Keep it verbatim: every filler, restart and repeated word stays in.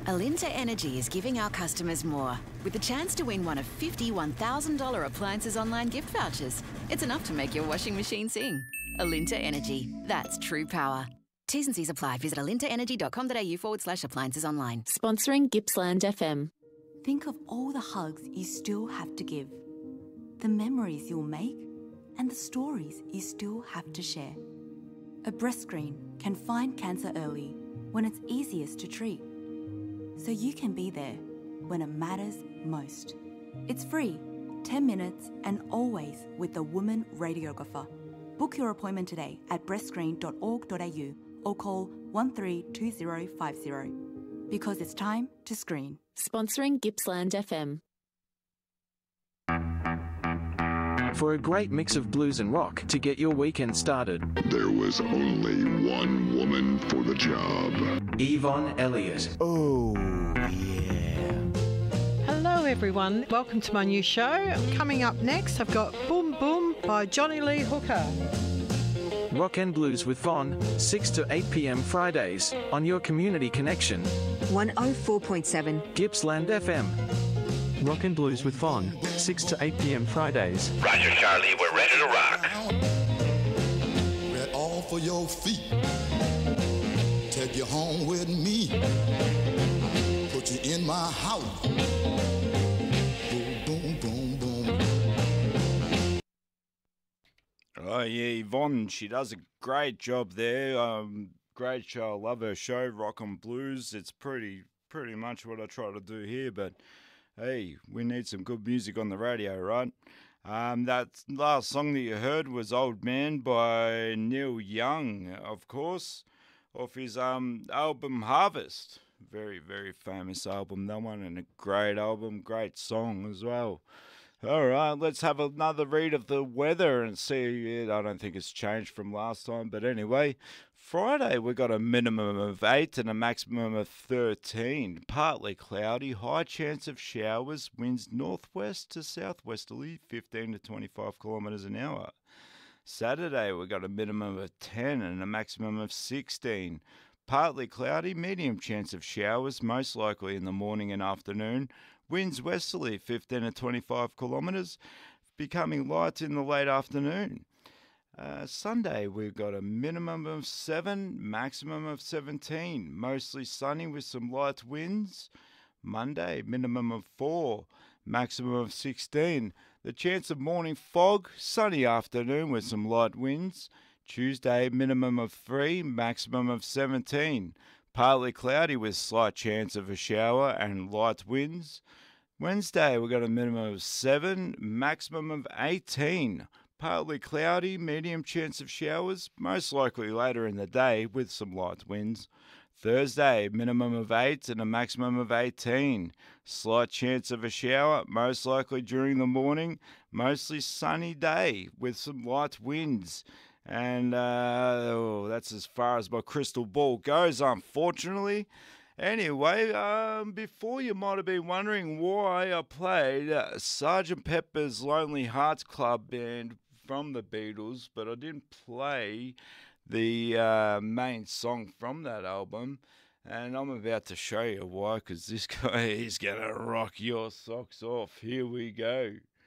Alinta Energy is giving our customers more, with the chance to win one of fifty one thousand dollars appliances online gift vouchers. It's enough to make your washing machine sing. Alinta Energy. That's true power. T's and C's apply. Visit alintaenergy.com.au forward slash appliances online. Sponsoring Gippsland F M. Think of all the hugs you still have to give, the memories you'll make, and the stories you still have to share. A breast screen can find cancer early when it's easiest to treat, so you can be there when it matters most. It's free, ten minutes, and always with a woman radiographer. Book your appointment today at breastscreen dot org dot a u or call one three two zero five zero, because it's time to screen. Sponsoring Gippsland F M. For a great mix of blues and rock to get your weekend started. There was only one woman for the job. Yvonne Elliott. Oh, yeah. Hello, everyone. Welcome to my new show. Coming up next, I've got Boom Boom by Johnny Lee Hooker. Rock and Blues with Von, six to eight p.m. Fridays on your Community Connection. one oh four point seven. Gippsland F M. Rock and Blues with Von, six to eight p.m. Fridays. Roger, Charlie, we're ready to rock. Get off of your feet. Take you home with me. Put you in my house. Boom, boom, boom, boom. Oh, yeah, Yvonne, she does a great job there. Um, great show. I love her show, Rock and Blues. It's pretty, pretty much what I try to do here, but hey, we need some good music on the radio, right? Um, that last song that you heard was Old Man by Neil Young, of course, off his um album Harvest. Very, very famous album, that one, and a great album, great song as well. All right, let's have another read of the weather and see. I don't think it's changed from last time, but anyway, Friday we got a minimum of eight and a maximum of thirteen. Partly cloudy, high chance of showers, winds northwest to southwesterly, fifteen to twenty-five kilometres an hour. Saturday we got a minimum of ten and a maximum of sixteen. Partly cloudy, medium chance of showers, most likely in the morning and afternoon. Winds westerly, fifteen to twenty-five kilometres, becoming light in the late afternoon. Uh, Sunday, we've got a minimum of seven, maximum of seventeen. Mostly sunny with some light winds. Monday, minimum of four, maximum of sixteen. The chance of morning fog, sunny afternoon with some light winds. Tuesday, minimum of three, maximum of seventeen. Partly cloudy with slight chance of a shower and light winds. Wednesday, we've got a minimum of seven, maximum of eighteen. Partly cloudy, medium chance of showers, most likely later in the day with some light winds. Thursday, minimum of eight and a maximum of eighteen. Slight chance of a shower, most likely during the morning. Mostly sunny day with some light winds. And uh, oh, that's as far as my crystal ball goes, unfortunately. Anyway, um, before you might have been wondering why I played uh, Sergeant Pepper's Lonely Hearts Club Band from the Beatles, but I didn't play the uh, main song from that album. And I'm about to show you why, because this guy is going to rock your socks off. Here we go.